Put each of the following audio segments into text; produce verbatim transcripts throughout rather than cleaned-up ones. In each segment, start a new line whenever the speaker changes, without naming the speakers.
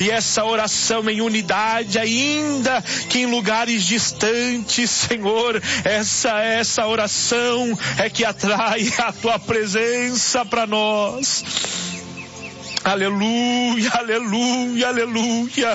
e essa oração em unidade, ainda que em lugares distantes, Senhor, essa, essa oração é que atrai a tua presença para nós. Aleluia, aleluia, aleluia.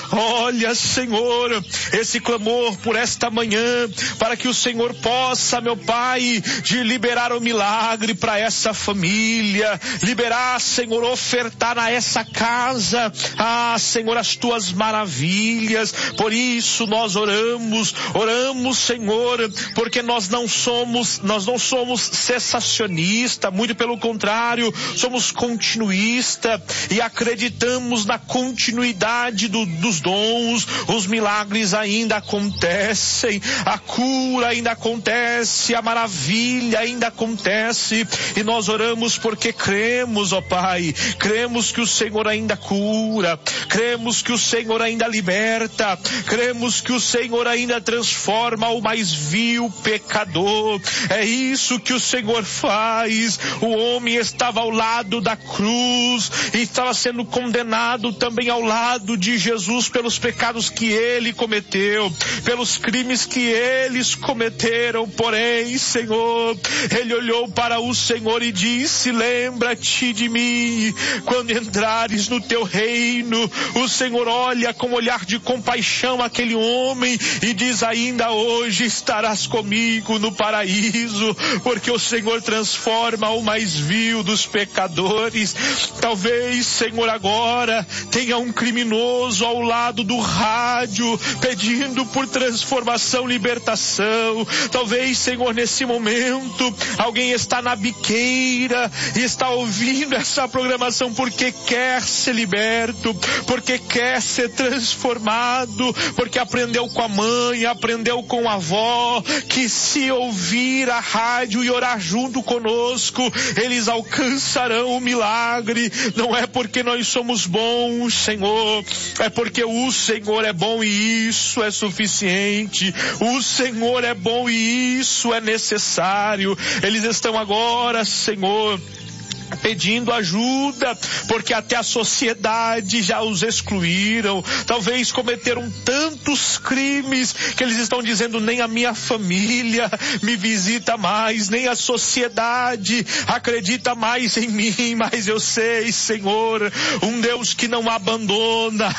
Olha, Senhor, esse clamor por esta manhã, para que o Senhor possa, meu Pai, de liberar o milagre para essa família, liberar, Senhor, ofertar a essa casa, ah, Senhor, as tuas maravilhas. Por isso nós oramos, oramos, Senhor, porque nós não somos, nós não somos cessacionistas, muito pelo contrário, somos continuistas. E acreditamos na continuidade do, dos dons. Os milagres ainda acontecem, a cura ainda acontece, a maravilha ainda acontece, e nós oramos porque cremos, ó Pai, cremos que o Senhor ainda cura, cremos que o Senhor ainda liberta, cremos que o Senhor ainda transforma o mais vil pecador. É isso que o Senhor faz. O homem estava ao lado da cruz e estava sendo condenado também ao lado de Jesus pelos pecados que ele cometeu, pelos crimes que eles cometeram. Porém, Senhor, ele olhou para o Senhor e disse: lembra-te de mim quando entrares no teu reino. O Senhor olha com olhar de compaixão aquele homem e diz: ainda hoje estarás comigo no paraíso, porque o Senhor transforma o mais vil dos pecadores. Talvez, Senhor, agora tenha um criminoso ao lado do rádio pedindo por transformação, libertação. Talvez, Senhor, nesse momento alguém está na biqueira e está ouvindo essa programação porque quer ser liberto, porque quer ser transformado, porque aprendeu com a mãe, aprendeu com a avó que se ouvir a rádio e orar junto conosco, eles alcançarão o milagre. Não é porque nós somos bons, Senhor, é porque o Senhor é bom e isso é suficiente. O Senhor é bom e isso é necessário. Eles estão agora, Senhor, pedindo ajuda, porque até a sociedade já os excluíram. Talvez cometeram tantos crimes que eles estão dizendo: nem a minha família me visita mais, nem a sociedade acredita mais em mim. Mas eu sei, Senhor, um Deus que não abandona.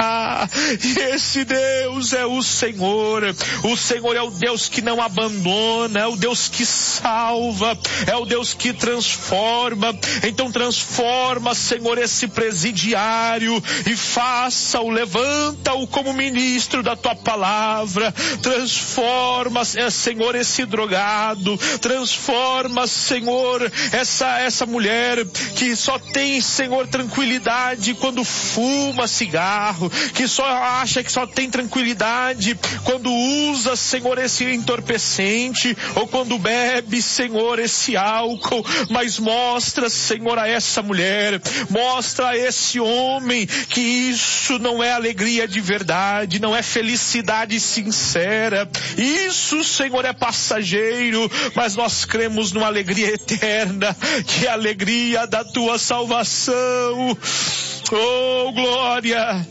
E esse Deus é o Senhor. O Senhor é o Deus que não abandona, é o Deus que salva, é o Deus que transforma. Então transforma, Senhor, esse presidiário e faça-o, levanta-o como ministro da tua palavra. Transforma, Senhor, esse drogado. Transforma, Senhor, essa, essa mulher que só tem, Senhor, tranquilidade quando fuma cigarro, que só acha que só tem tranquilidade quando usa, Senhor, esse entorpecente, ou quando bebe, Senhor, esse álcool. Mas mostra, Senhor, a essa mulher, mostra a esse homem que isso não é alegria de verdade, não é felicidade sincera. Isso, Senhor, é passageiro, mas nós cremos numa alegria eterna, que é a alegria da tua salvação. Oh, glória!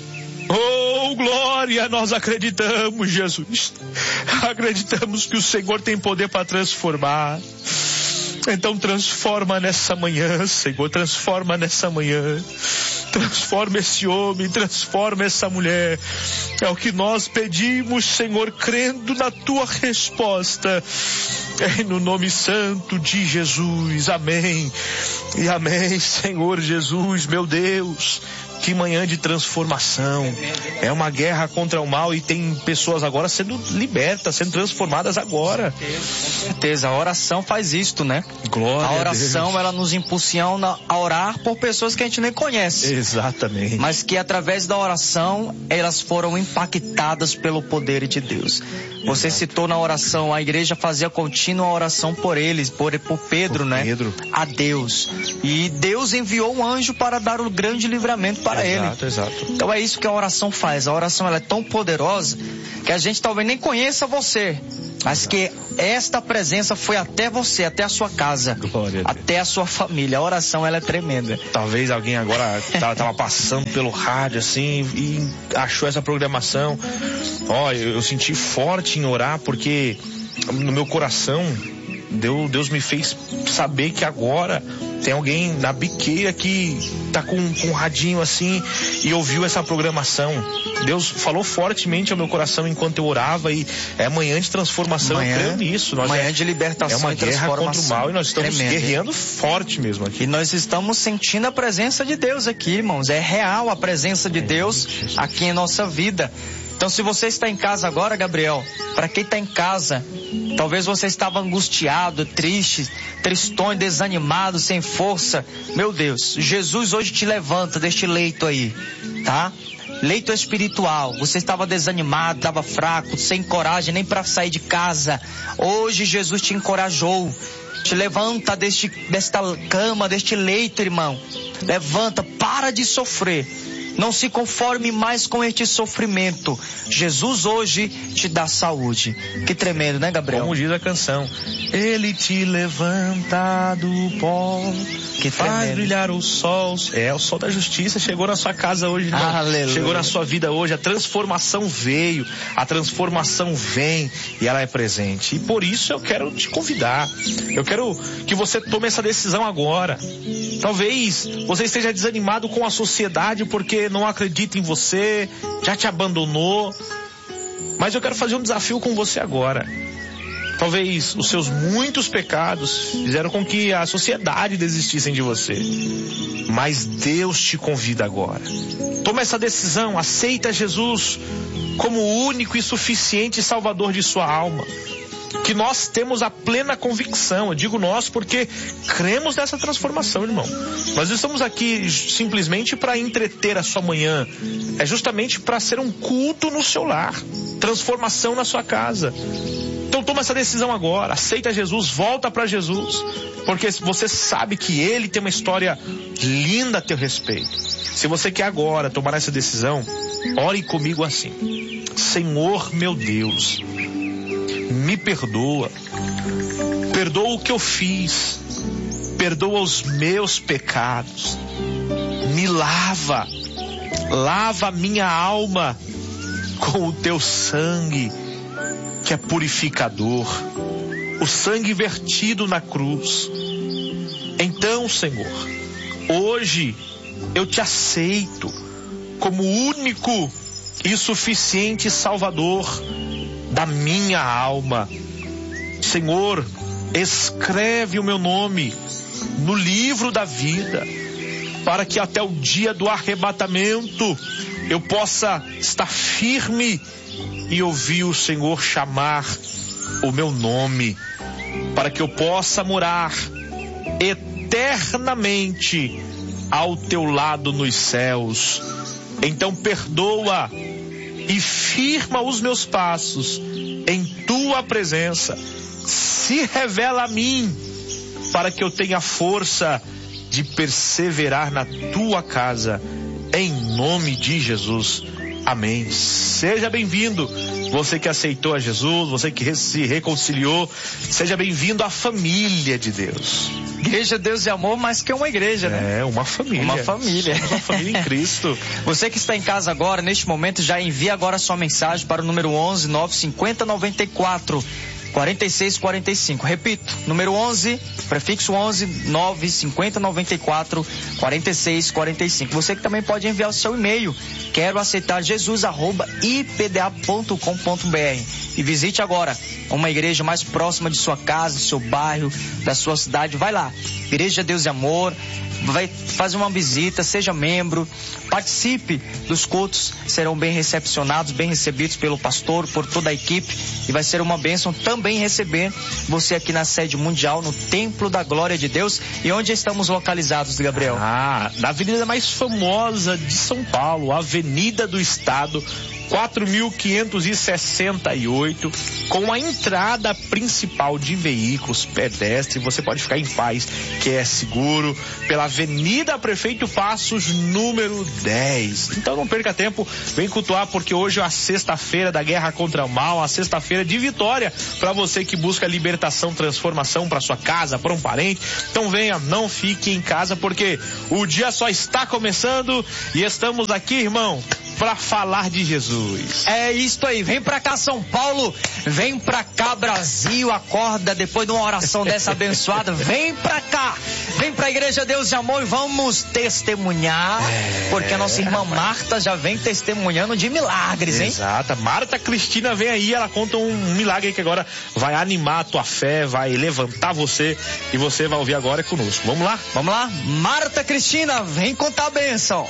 Oh, glória! Nós acreditamos, Jesus. Acreditamos que o Senhor tem poder para transformar. Então transforma nessa manhã, Senhor, transforma nessa manhã, transforma esse homem, transforma essa mulher. É o que nós pedimos, Senhor, crendo na tua resposta, é no nome santo de Jesus. Amém e amém. Senhor Jesus, meu Deus, que manhã de transformação. É uma guerra contra o mal e tem pessoas agora sendo libertas, sendo transformadas agora.
Com certeza, com certeza. A oração faz isto, né?
Glória
a oração,
a Deus.
Ela nos impulsiona a orar por pessoas que a gente nem conhece.
Exatamente.
Mas que através da oração, elas foram impactadas pelo poder de Deus. Você Exato. Citou na oração, a igreja fazia contínua oração por eles, por, por Pedro, por né?
Pedro.
A Deus. E Deus enviou um anjo para dar o grande livramento para para Ele.
Exato, exato.
Então é isso que a oração faz. A oração ela é tão poderosa que a gente talvez nem conheça você, mas que esta presença foi até você, até a sua casa,
Glória a Deus.
até a sua família. A oração ela é tremenda.
Talvez alguém agora estava passando pelo rádio assim e achou essa programação. Ó, eu, eu senti forte em orar porque no meu coração Deus, Deus me fez saber que agora tem alguém na biqueira que tá com, com um radinho assim e ouviu essa programação. Deus falou fortemente ao meu coração enquanto eu orava e é manhã de transformação.
Manhã,
eu creio nisso. Nós
manhã
é,
de libertação
é uma
e
guerra contra o mal e nós estamos
tremendo,
guerreando forte mesmo aqui.
E nós estamos sentindo a presença de Deus aqui, irmãos. É real a presença de Deus aqui em nossa vida. Então, se você está em casa agora, Gabriel, para quem está em casa, talvez você estava angustiado, triste, tristonho, desanimado, sem força. Meu Deus, Jesus hoje te levanta deste leito aí, tá? Leito espiritual. Você estava desanimado, estava fraco, sem coragem nem para sair de casa. Hoje Jesus te encorajou. Te levanta deste, desta cama, deste leito, irmão. Levanta, para de sofrer. Não se conforme mais com este sofrimento. Jesus hoje te dá saúde. Que tremendo, né, Gabriel?
Como diz a canção, Ele te levanta do pó,
que
faz
tremendo.
brilhar o sol. É, o sol da justiça chegou na sua casa hoje, irmão.
Aleluia.
Chegou na sua vida hoje. A transformação veio, a transformação vem e ela é presente. E por isso eu quero te convidar. Eu quero que você tome essa decisão agora. Talvez você esteja desanimado com a sociedade porque não acredita em você, já te abandonou. Mas eu quero fazer um desafio com você agora. Talvez os seus muitos pecados fizeram com que a sociedade desistissem de você. Mas Deus te convida agora. Toma essa decisão, aceita Jesus como o único e suficiente Salvador de sua alma. Que nós temos a plena convicção, eu digo nós porque cremos nessa transformação, irmão. Nós estamos aqui simplesmente para entreter a sua manhã, é justamente para ser um culto no seu lar, transformação na sua casa. Então toma essa decisão agora, aceita Jesus, volta para Jesus, porque você sabe que Ele tem uma história linda a teu respeito. Se você quer agora tomar essa decisão, ore comigo assim: Senhor meu Deus, me perdoa, perdoa o que eu fiz, perdoa os meus pecados, me lava, lava a minha alma com o teu sangue, que é purificador, o sangue vertido na cruz. Então, Senhor, hoje eu te aceito como único e suficiente Salvador da minha alma. Senhor, escreve o meu nome no livro da vida, para que até o dia do arrebatamento eu possa estar firme e ouvir o Senhor chamar o meu nome, para que eu possa morar eternamente ao teu lado nos céus. Então perdoa e firma os meus passos em tua presença. Se revela a mim, para que eu tenha força de perseverar na tua casa, em nome de Jesus. Amém. Seja bem-vindo, você que aceitou a Jesus, você que se reconciliou, seja bem-vindo à família de Deus.
Igreja Deus e Amor, mais que uma igreja, né?
É, uma família.
Uma família.
Somos uma família em Cristo.
Você que está em casa agora, neste momento, já envia agora sua mensagem para o número onze, nove cinquenta, noventa e quatro, quarenta e seis quarenta e cinco. Repito, número onze, prefixo onze, nove cinquenta, noventa e quatro, quarenta e seis quarenta e cinco. Você que também pode enviar o seu e-mail, quero aceitar Jesus, arroba i p d a ponto com ponto b r. E visite agora uma igreja mais próxima de sua casa, do seu bairro, da sua cidade. Vai lá, Igreja Deus e Amor, vai fazer uma visita, seja membro, participe dos cultos, serão bem recepcionados, bem recebidos pelo pastor, por toda a equipe, e vai ser uma bênção também receber você aqui na sede mundial, no Templo da Glória de Deus. E onde estamos localizados, Gabriel?
Ah, na avenida mais famosa de São Paulo, Avenida do Estado, quatro mil quinhentos e sessenta e oito, com a entrada principal de veículos pedestres. Você pode ficar em paz, que é seguro, pela Avenida Prefeito Passos, número dez. Então não perca tempo, vem cultuar, porque hoje é a sexta-feira da guerra contra o mal, a sexta-feira de vitória para você que busca libertação, transformação para sua casa, para um parente. Então venha, não fique em casa, porque o dia só está começando e estamos aqui, irmão, para falar de Jesus.
É isso aí, vem pra cá São Paulo, vem pra cá Brasil, acorda depois de uma oração dessa abençoada, vem pra cá, vem pra Igreja Deus de Amor e vamos testemunhar, é, porque a nossa irmã Marta já vem testemunhando de milagres, hein?
Exato, Marta Cristina vem aí, ela conta um milagre que agora vai animar a tua fé, vai levantar você e você vai ouvir agora conosco. Vamos lá?
Vamos lá, Marta Cristina, vem contar a bênção.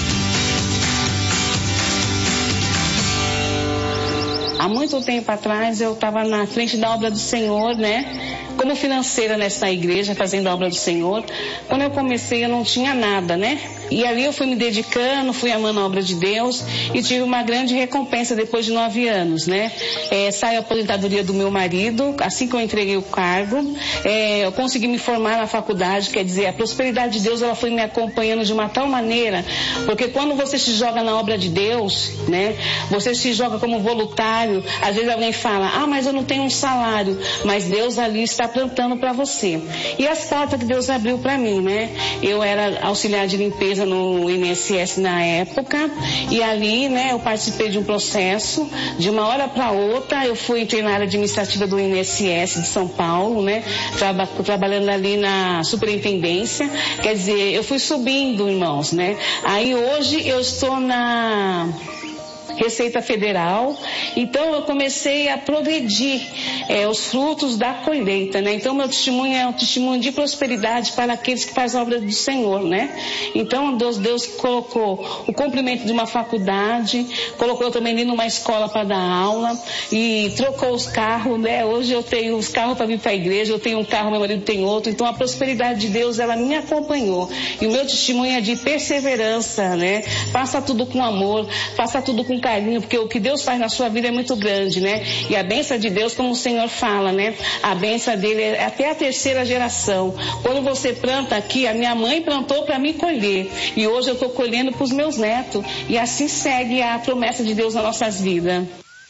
Há muito tempo atrás eu estava na frente da obra do Senhor, né? Como financeira nessa igreja, fazendo a obra do Senhor. Quando eu comecei eu não tinha nada, né? E ali eu fui me dedicando, fui amando a obra de Deus e tive uma grande recompensa depois de nove anos, né? É, saiu a aposentadoria do meu marido, assim que eu entreguei o cargo, é, eu consegui me formar na faculdade, quer dizer, a prosperidade de Deus ela foi me acompanhando de uma tal maneira, porque quando você se joga na obra de Deus, né? Você se joga como voluntário, às vezes alguém fala, ah, mas eu não tenho um salário, mas Deus ali está plantando para você. E as portas que Deus abriu para mim, né? Eu era auxiliar de limpeza no I N S S na época e ali, né, eu participei de um processo, de uma hora para outra eu fui entrei na área administrativa do I N S S de São Paulo, né, traba, trabalhando ali na superintendência, quer dizer, eu fui subindo, irmãos, né, aí hoje eu estou na Receita Federal, então eu comecei a progredir é, os frutos da colheita, né? Então meu testemunho é um testemunho de prosperidade para aqueles que fazem a obra do Senhor, né? Então Deus, Deus colocou o cumprimento de uma faculdade, colocou também ali numa escola para dar aula e trocou os carros, né? Hoje eu tenho os carros para vir para a igreja, eu tenho um carro, meu marido tem outro, então a prosperidade de Deus ela me acompanhou e o meu testemunho é de perseverança, né? Faça tudo com amor, faça tudo com carinho, porque o que Deus faz na sua vida é muito grande, né? E a bênção de Deus, como o Senhor fala, né? A bênção dele é até a terceira geração. Quando você planta aqui, a minha mãe plantou para mim colher. E hoje eu estou colhendo para os meus netos. E assim segue a promessa de Deus nas nossas vidas.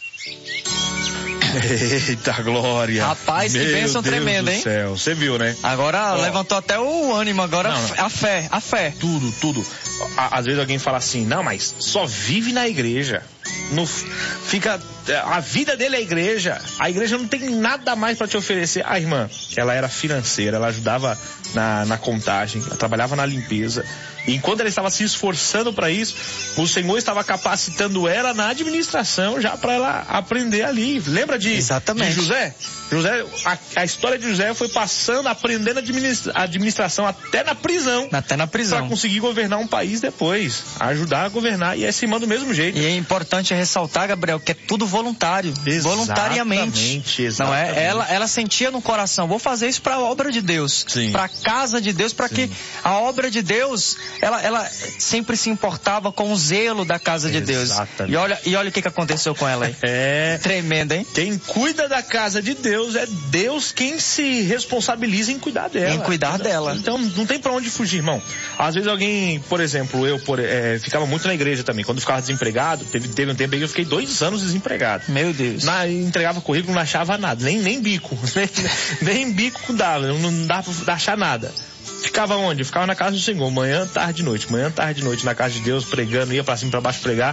Eita glória.
Rapaz, que bênção tremenda, hein?
Céu. Você viu, né?
Agora
Ó,
levantou até o ânimo, agora não, não. a fé, a fé.
Tudo, tudo. Às vezes alguém fala assim, não, mas só vive na igreja. No, fica, a vida dele é a igreja. A igreja não tem nada mais para te oferecer. A irmã, ela era financeira, ela ajudava na, na contagem, ela trabalhava na limpeza. E enquanto ela estava se esforçando para isso, o Senhor estava capacitando ela na administração já para ela aprender ali. Lembra de, de José? José a, a história de José foi passando, aprendendo a administra, administração até na prisão.
Até na prisão.
Para conseguir governar um país depois. Ajudar a governar. E essa irmã do mesmo jeito.
E é importante ressaltar, Gabriel, que é tudo voluntário.
Exatamente,
voluntariamente.
Exatamente.
Não é? Ela, ela sentia no coração, vou fazer isso para a obra de Deus. Para a casa de Deus, para que a obra de Deus, ela, ela sempre se importava com o zelo da casa de
Exatamente.
Deus. E olha, e olha o que, que aconteceu com ela aí.
É.
Tremendo, hein?
Quem cuida da casa de Deus é Deus quem se responsabiliza em cuidar dela.
Em cuidar
então,
dela.
Então não tem pra onde fugir, irmão. Às vezes alguém, por exemplo, eu por, é, ficava muito na igreja também. Quando eu ficava desempregado, teve, teve um tempo aí que eu fiquei dois anos desempregado.
Meu Deus.
Na, entregava currículo, não achava nada. Nem, nem bico. Nem, nem bico dava. Não, não dava pra achar nada. Ficava onde? Ficava na casa do Senhor, manhã, tarde e noite, manhã, tarde e noite, na casa de Deus, pregando, ia pra cima e pra baixo pregar,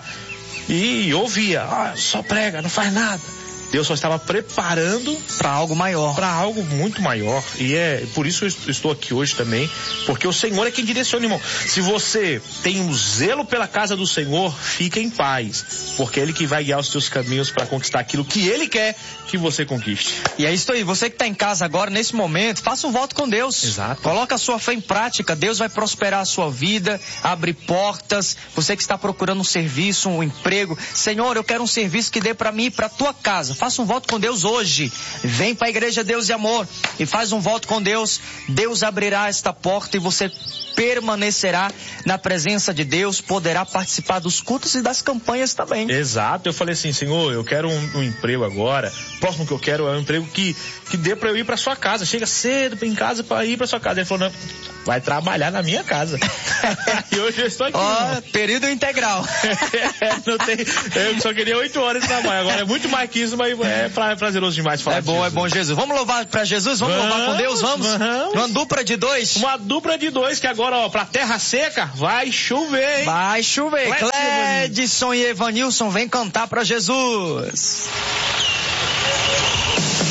e ouvia, ah, só prega, não faz nada. Deus só estava preparando
para algo maior,
para algo muito maior. E é por isso eu estou aqui hoje também, porque o Senhor é quem direciona, irmão. Se você tem um zelo pela casa do Senhor, fica em paz, porque é Ele que vai guiar os seus caminhos para conquistar aquilo que Ele quer que você conquiste.
E é isso aí, você que está em casa agora, nesse momento, faça um voto com Deus.
Exato.
Coloca a sua fé em prática, Deus vai prosperar a sua vida, abre portas. Você que está procurando um serviço, um emprego, Senhor, eu quero um serviço que dê para mim e para tua casa. Faça um voto com Deus hoje. Vem para a Igreja Deus e Amor e faz um voto com Deus. Deus abrirá esta porta e você permanecerá na presença de Deus, poderá participar dos cultos e das campanhas também.
Exato, eu falei assim, Senhor, eu quero um, um emprego agora, o próximo que eu quero é um emprego que, que dê pra eu ir pra sua casa, chega cedo em casa pra ir pra sua casa. Ele falou, não, vai trabalhar na minha casa. E hoje eu estou aqui.
Ó, oh, período integral.
Não tem, eu só queria oito horas de trabalho, agora é muito mais que isso, mas é prazeroso demais falar.
É bom, é bom, Jesus. Vamos louvar pra Jesus? Vamos, vamos louvar com Deus? Vamos? vamos? Uma dupla de dois?
Uma dupla de dois, que agora, ó, pra terra seca, vai chover, hein?
Vai chover. Clédson e Evanilson, vem cantar pra Jesus.